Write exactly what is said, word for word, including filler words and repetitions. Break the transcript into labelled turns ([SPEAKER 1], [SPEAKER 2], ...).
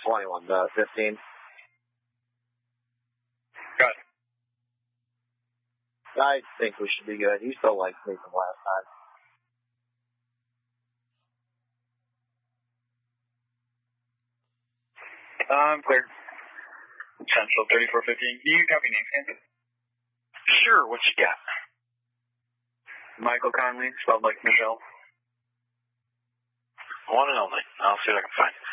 [SPEAKER 1] twenty-one, uh, fifteen.
[SPEAKER 2] Got it.
[SPEAKER 1] I think we should be good. He still likes me from last time.
[SPEAKER 2] I'm clear. Central thirty-four fifteen. Do you copy name, Kansas?
[SPEAKER 3] Sure, what you got?
[SPEAKER 2] Michael Conley, spelled like Michelle.
[SPEAKER 3] One and only. I'll see what I can find.